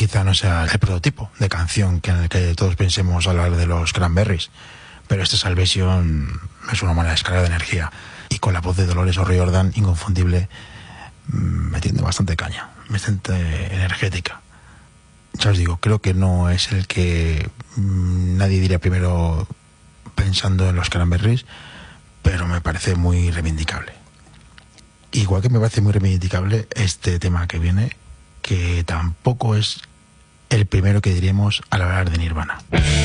quizá no sea el prototipo de canción en el que todos pensemos hablar de los Cranberries, pero este Salvation es una buena descarga de energía, y con la voz de Dolores O'Riordan, inconfundible, metiendo bastante caña, bastante energética. Ya os digo, creo que no es el que nadie diría primero pensando en los Cranberries, pero me parece muy reivindicable. Igual que me parece muy reivindicable este tema que viene, que tampoco es el primero que diríamos al hablar de Nirvana.